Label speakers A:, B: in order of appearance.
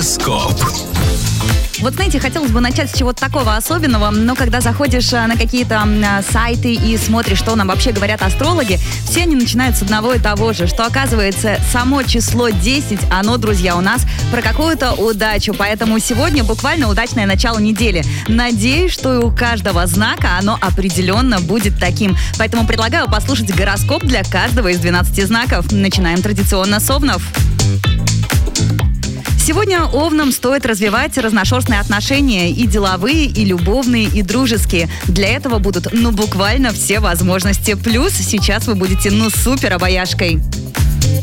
A: Гороскоп.
B: Вот знаете, хотелось бы начать с чего-то такого особенного, но когда заходишь на какие-то сайты и смотришь, что нам вообще говорят астрологи, все они начинают с одного и того же, что оказывается само число 10, оно, друзья, у нас про какую-то удачу, поэтому сегодня буквально удачное начало недели. Надеюсь, что и у каждого знака оно определенно будет таким, поэтому предлагаю послушать гороскоп для каждого из 12 знаков. Начинаем традиционно с Овнов. Сегодня Овнам стоит развивать разношерстные отношения, и деловые, и любовные, и дружеские. Для этого будут, буквально все возможности. Плюс сейчас вы будете, супер обаяшкой.